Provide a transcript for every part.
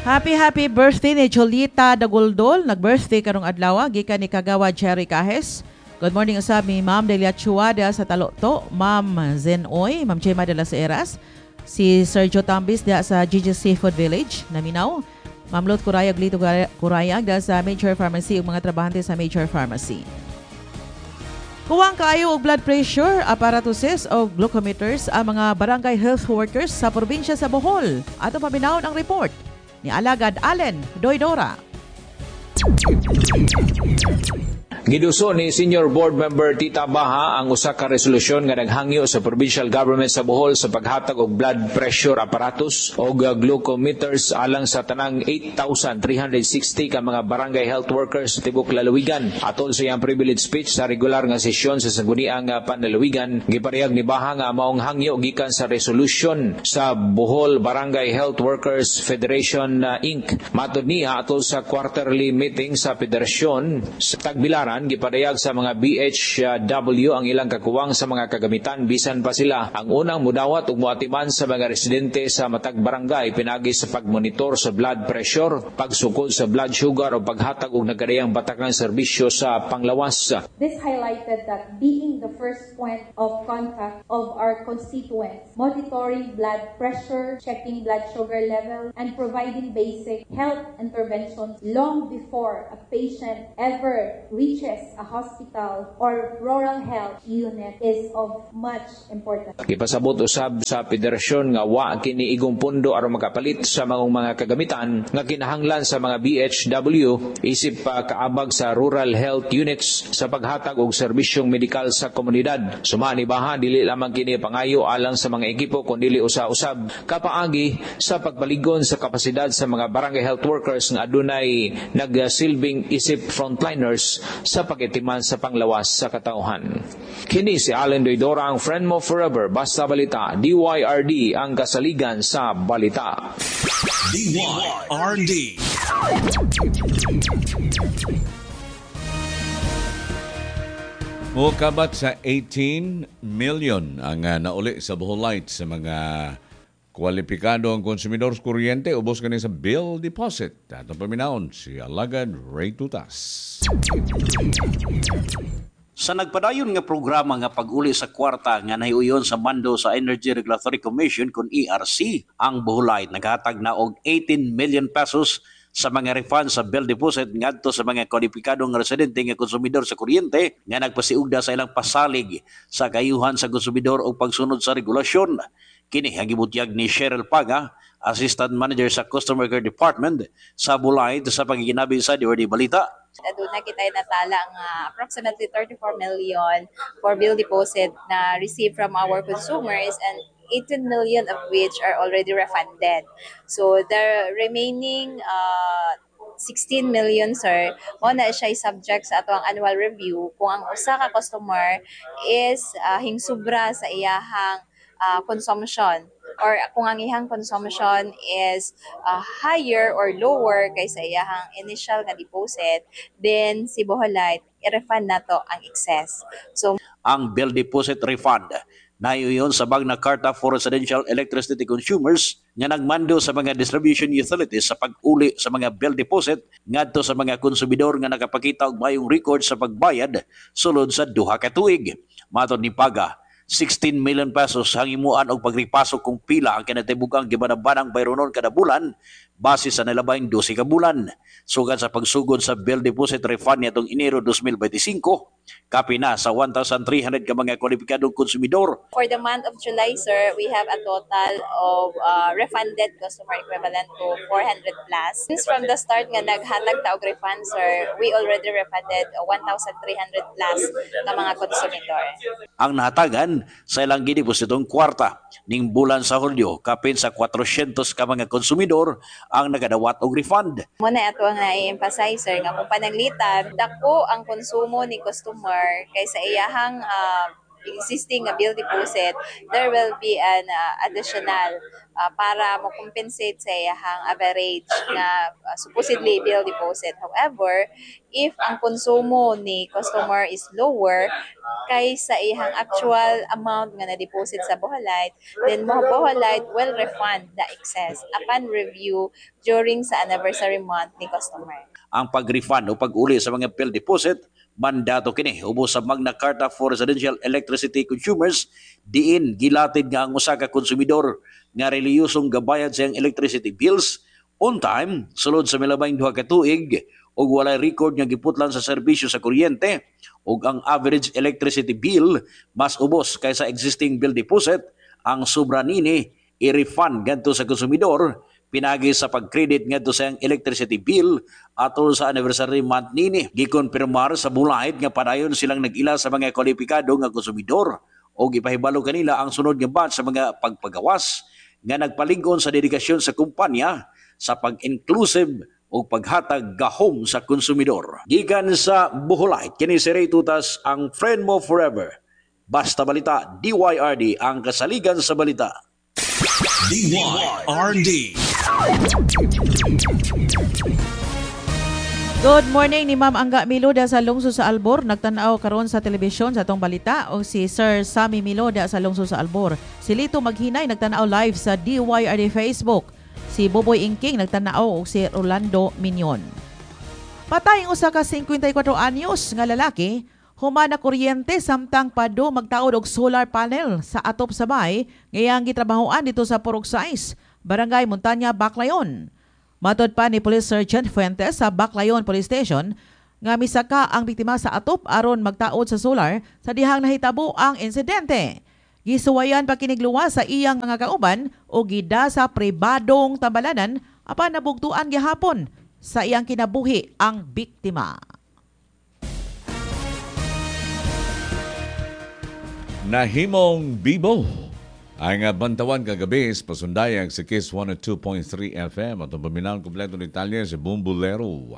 Happy birthday ni Jolita Daguldol. Nag-birthday karong adlaw gikan ni Kagawa Jerry Cahes. Good morning usab ni Ma'am Delia Chuada sa Talokto, Ma'am Zenoy, Ma'am Chema de las Heras, si Sergio Tambis dia sa Gigi Seafood Village, Naminaw. Ma'am Lot Kurayag Lito Kurayag dia sa Major Pharmacy ug mga trabahante sa Major Pharmacy. Kuwang kaayo og blood pressure, apparatuses o glucometers ang mga barangay health workers sa probinsya sa Bohol. Ato paminawon ang report ni Alagad Allen Doydora. Giduso ni Senior Board Member Tita Baha ang usa ka resolusyon nga naghangyo sa provincial government sa Bohol sa paghatag og blood pressure apparatus o glucometers alang sa tanang 8,360 ka mga barangay health workers sa tibok lalawigan. Atol sa iyang privilege speech sa regular nga sesyon sa sangguniang panlalawigan, giparehag ni Baha nga maong hangyo gikan sa resolution sa Bohol Barangay Health Workers Federation Inc. Matud niya atol sa quarterly meeting sa federasyon sa Tagbilaran, gipadayag sa mga BHW ang ilang kakuwang sa mga kagamitan bisan pa sila ang unang mudawat ug moatiman sa mga residente sa matag barangay pinagi sa pagmonitor sa blood pressure, pagsukod sa blood sugar o paghatag og nagkadayang batakang serbisyo sa panglawas. This highlighted that being the first point of contact of our constituents, monitoring blood pressure, checking blood sugar level, and providing basic health interventions long before a patient ever reaches a hospital or rural health unit is of much importance. Gipasabot usab sa federasyon nga wa kini igong pundo aron makapalit sa mga kagamitan nga kinahanglan sa mga BHW isip pa kaabag sa rural health units sa paghatag og serbisyong medikal sa komunidad. Suma ni Baha dili lamang kini pangayo alang sa mga ekipo kundi usa-usab kapaagi sa pagpaligon sa kapasidad sa mga barangay health workers nga adunay nagsilbing isip frontliners sa pagitiman sa panglawas sa katauhan. Kini si Allen Doydora, ang friend mo forever. Basta Balita, DYRD ang kasaligan sa balita. DYRD. Mukabat sa 18 million ang nauli sa Bohol Light sa mga kwalipikado ang konsumidor sa kuryente ubos kani sa bill deposit. Atong paminaon si Alagad Ray Tutas. Sa nagpadayon nga programa nga pag-uli sa kwarta nga nahiuyon sa mando sa Energy Regulatory Commission kun ERC, ang Boholite naghatag na og 18 million pesos sa mga refund sa bill deposit ngadto sa mga kwalipikadong residente nga konsumidor sa kuryente nga nagpasiugda sa ilang pasalig sa kayuhan sa konsumidor o pagsunod sa regulasyon. Kini ang gibutyag ni Cheryl Paga, Assistant Manager sa Customer Care Department sa Boholite sa pagiginabi sa DYRD Balita. Doon na kita natala ang approximately 34 million for bill deposit na received from our consumers and 18 million of which are already refunded. So the remaining 16 million, sir, mo na siya subject sa atong annual review kung ang usa ka customer is hingsubra sa iyahang consumption or kung ang iyang consumption is higher or lower kaysa iyahang initial nga deposit, then si Boholite i-refund na to ang excess. So ang bill deposit refund naiuyon sa bag na Karta for Residential Electricity Consumers nga nagmando sa mga distribution utilities sa pag-uli sa mga bill deposit ngadto sa mga konsumidor nga nakapakita og mayong record sa pagbayad sulod sa duha ka tuig. Matod ni Paga, 16 million pesos ang imuan og pagripasok kung pila ang kinatibukang gibanabanang bayronon kada bulan base sa nalabaing 12 ka bulan. Sugad sa pagsugod sa bill deposit refund niadtong Enero 2025, kapi na sa 1,300 ka mga kwalipikadong konsumidor. For the month of July, sir, we have a total of refunded customer equivalent to 400 plus. Since from the start nga naghatag ta og refund, sir, we already refunded 1,300 plus ka mga konsumidor. Ang nahatagan sa ilang gidepositong kwarta ning bulan sa Hulyo, kapin sa 400 ka mga konsumidor ang nagadawat og refund. Muna ato ang na-emphasize, sir, nga kung pananglitan, dako ang konsumo ni customer kaysa iyahang existing bill deposit, there will be an additional para mo-compensate sa iyahang average na supposedly bill deposit. However, if ang konsumo ni customer is lower kaysa ihang actual amount nga na-deposit sa Boholight, then Boholight will refund the excess upon review during sa anniversary month ni customer. Ang pag-refund o pag-uli sa mga bill deposit, mandato kini ubos sa Magna Carta for Residential Electricity Consumers, diin gilatid nga ang usa ka konsumidor nga reliyosong gabayad sa iyang electricity bills on time sulod sa milabay 2 ka tuig ug walay record nga giputlan sa serbisyo sa kuryente ug ang average electricity bill mas ubos kaysa existing bill deposit, ang sobra nini i-refund ngadto sa konsumidor pinagi sa pag-credit ngadto sa iyang electricity bill atol sa anniversary month nini. Gikonfirmar sa bulahid nga padayon silang nag-ila sa mga kwalipikado nga konsumidor o ipahibalo kanila ang sunod nga batch sa mga pagpagawas nga nagpalig-on sa dedikasyon sa kumpanya sa pag-inclusive o paghatag gahom sa konsumidor. Gikan sa Boholight, kini si Ray Tutas, ang friend mo forever. Basta Balita, DYRD, ang kasaligan sa balita. DYRD. Good morning ni Ma'am Angga Miloda sa lungsod sa Albor. Nagtanaw karon sa telebisyon sa atong balita o si Sir Sammy Miloda sa lungsod sa Albor. Si Lito Maghinay nagtanaw live sa DYRD Facebook. Si Boboy Ingking nagtanaw o si Rolando Minion. Patay ang usa ka 54 anyos nga lalaki human na kuryente samtang pado magtaod og solar panel sa atop sa bay ngayang gitrabahoan dito sa Purok 6, Barangay Montanya, Baclayon. Matod pa ni Police Sergeant Fuentes sa Baclayon Police Station nga misaka ang biktima sa atop aron magtaod sa solar sa dihang nahitabo ang insidente. Gisuwayan pa kinigluwa sa iyang mga kauban o gida sa pribadong tambalanan apan nabugtuan gihapon sa iyang kinabuhi ang biktima. Nahimong bibo ang bantawan kagabi sa pasundayag sa Kiss 102.3 FM at ang paminahon kompleto ng Italia sa Bumbulero.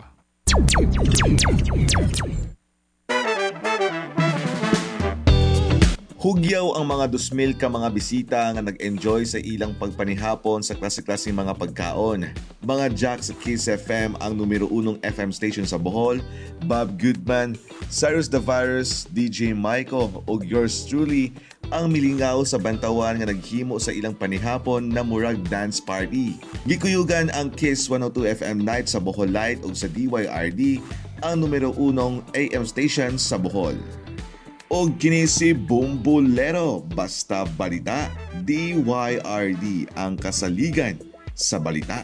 Hugyaw ang mga 2,000 ka mga bisita nga nag-enjoy sa ilang pagpanihapon sa klase-klaseng mga pagkaon. Mga Jack sa Kiss FM ang numero 1 FM station sa Bohol, Bob Goodman, Cyrus the Virus, DJ Michael ug yours truly ang milingaw sa bantawan nga naghimo sa ilang panihapon na murag dance party. Gikuyugan ang Kiss 102 FM night sa Bohol Light ug sa DYRD ang numero 1 AM station sa Bohol. O kini si Bumbulero, Basta Balita, DYRD, ang kasaligan sa balita.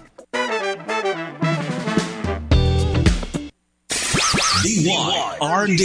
DYRD.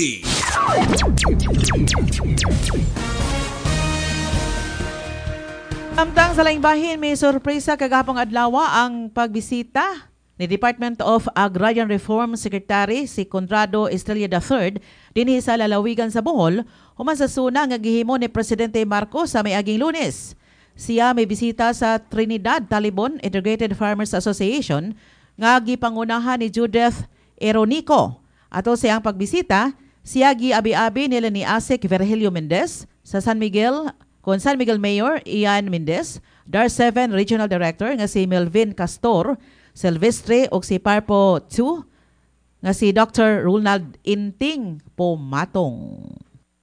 Samtang sa laing bahin, may sorpresa kagahapong adlaw ang pagbisita ni Department of Agrarian Reform Secretary si Conrado Estrella III dinhi sa lalawigan sa Bohol human sa suna nga gihimo ni Presidente Marcos sa miaging Lunes. Siya may bisita sa Trinidad Talibon Integrated Farmers Association nga gipangunahan ni Judith Eronico. Ato siyang pagbisita, siya giabi-abi nila ni ASEC Virgilio Mendez sa San Miguel Mayor Ian Mendez, DAR 7 Regional Director nga si Melvin Castor Silvestre o si Parpo 2 nga si Dr. Ronald Inting Pumatong.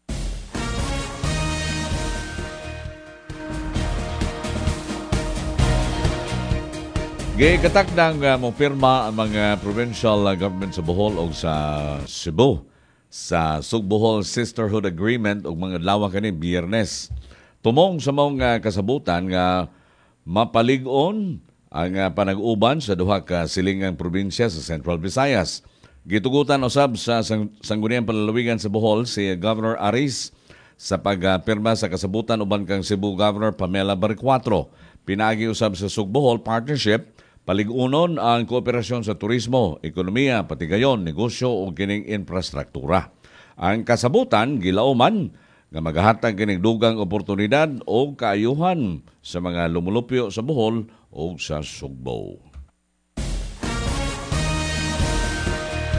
Gikatak ng mong pirma ang mga provincial government sa Bohol o sa Cebu sa Sugbohol Sisterhood Agreement o mga lawa kani Biyernes. Tumong sa mga kasabutan nga mapalig-on ang panag-uban sa duha ka silingang probinsya sa Central Visayas. Gitugutan usab sa Sangguniang Panlalawigan sa Bohol si Governor Aris sa pagpirma sa kasabutan uban kang Cebu Governor Pamela Barcuatro. Pinagi usab sa Sugbohol Partnership palig-unon ang kooperasyon sa turismo, ekonomiya, patigayon, negosyo ug kining infrastruktura. Ang kasabutan gilauman nga maghatag kining dugang oportunidad o kaayuhan sa mga lumulupyo sa Bohol o sa Sugbo.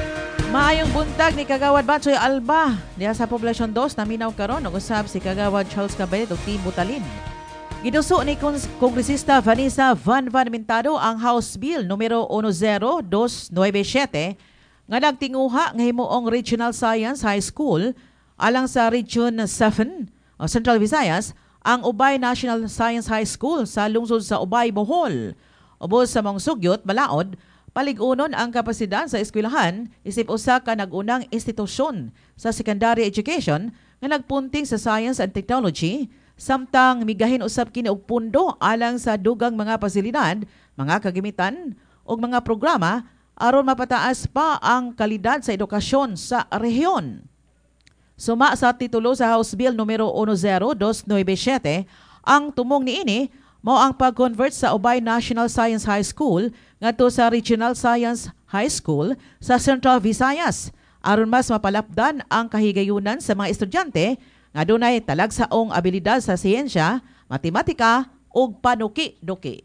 Maayong buntag ni Kagawad Batsoy Alba diya sa Poblasyon 2 naminaw karon og usab si Kagawad Charles Cabanet ug Team Butalin. Giduso ni Kongresista Vanessa Van Mintado ang House Bill numero 10297 nga nagtinguha nga himuong Regional Science High School alang sa Region 7 o Central Visayas ang Ubay National Science High School sa lungsod sa Ubay, Bohol. Ubos sa mong sugyot, balaod, paligunon ang kapasidad sa eskwelahan isip usa ka nag-unang institusyon sa secondary education nga nagpunting sa science and technology samtang migahin usab kini og pundo alang sa dugang mga pasilidad, mga kagamitan ug mga programa aron mapataas pa ang kalidad sa edukasyon sa rehiyon. Suma sa titulo sa House Bill numero 10297, ang tumong niini mao ang pag-convert sa Ubay National Science High School ngadto sa Regional Science High School sa Central Visayas aron mas mapalapdan ang kahigayunan sa mga estudyante nga dunay talagsaong abilidad sa siyensya, matematika ug panuki-duki.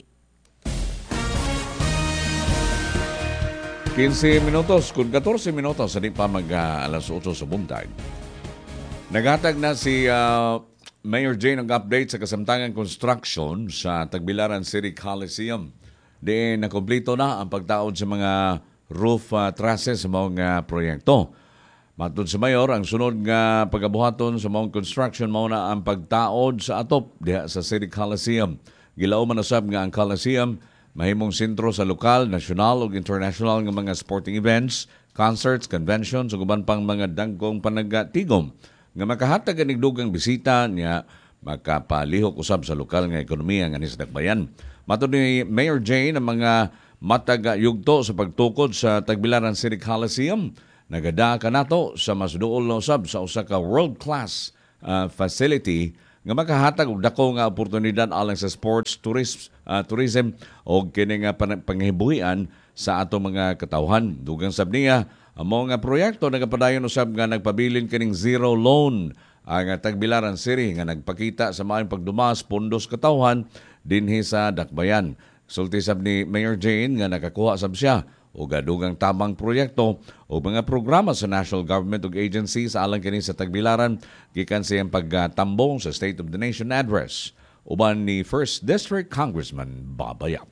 15 minutos kung 14 minutos sa di pa alas 8 sa buntag. Naghatag na si Mayor Jane ang update sa kasamtangan construction sa Tagbilaran City Coliseum. Di nakompleto na ang pagtaod sa mga roof trusses sa mga proyekto. Matod sa Mayor, ang sunod nga pagabuhaton sa mga construction mao na ang pagtaod sa atop diha sa City Coliseum. Gilao man usab nga ang Coliseum mahimong sentro sa lokal, national ug international nga mga sporting events, concerts, conventions ug uban pang mga dagkong panagatigom nga makahatag ang dugang bisita niya makapalihok usab sa lokal nga ekonomiya nga sa Dakbayan. Matod ni Mayor Jane ang mga matag yugto sa pagtukod sa Tagbilaran City Coliseum nagada kanato sa mas duol na usab sa usa ka world-class facility nga makahatag og dako nga oportunidad alang sa sports, tourism o kini nga panghibuhian sa atong mga katawhan. Dugang sab niya ang mga proyekto nagapadayon usab nga nagpabilin kining zero loan ang Tagbilaran City nga nagpakita sa maayong pagdumas pondos katawhan dinhi sa Dakbayan. Sulti sab ni Mayor Jane nga nakakuha sab siya o gadugang tamang proyekto o mga programa sa national government ug agencies alang kini sa Tagbilaran gikan sa iyang pagtambong sa State of the Nation address uban ni 1st District Congressman Babayap.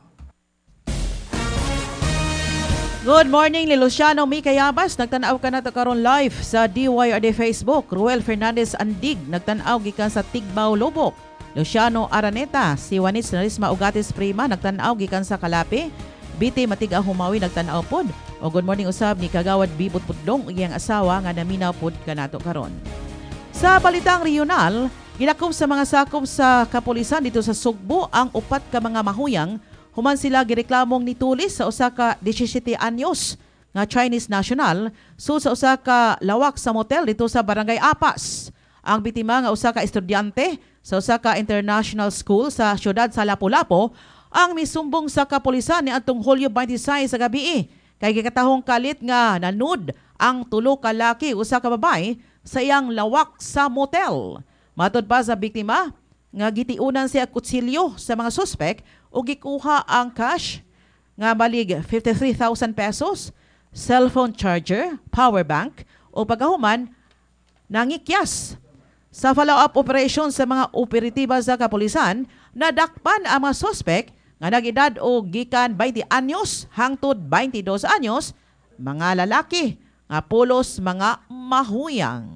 Good morning, ni Luciano Mikayabas. Nagtanaw ka na to karon live sa DYRD Facebook. Ruel Fernandez Andig, nagtanaw gikan sa Tigbaw, Lubok. Luciano Araneta, si Juanitz Narisma Ugatis Prima, nagtanaw gikan sa Kalapi. Biti Matiga Humawi, nagtanaw pod. O good morning usab ni Kagawad Bibot Pudlong, iyang asawa nga naminaw pod kanato karon. Sa balitang regional, ginakom sa mga sakom sa kapulisan dito sa Sugbo ang upat ka mga mahuyang. Human sila gireklamong nitulis sa usa ka 17 anyos nga Chinese national so sa usa ka lawak sa motel dito sa Barangay Apas. Ang bitima nga usa ka estudyante sa usa ka international school sa siyudad sa Lapu-Lapu ang misumbong sa kapulisan ni atong Hulyo 26 sa gabi kay gikatahong kalit nga nanud ang tulo ka laki usa ka babae sa iyang lawak sa motel. Matod pa sa biktima nga gitiunan siya kutsilyo sa mga suspek o gikuha ang cash nga balig 53,000 pesos, cellphone charger, power bank o pagkahuman nangikyas. Sa follow-up operation sa mga operatiba sa kapulisan, nadakpan ang mga suspek nga nag-edad o gikan 20 anyos hangtod 22 anyos, mga lalaki nga pulos mga mahuyang.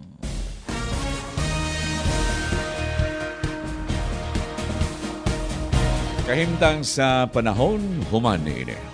Kahimtang sa panahon, human ini.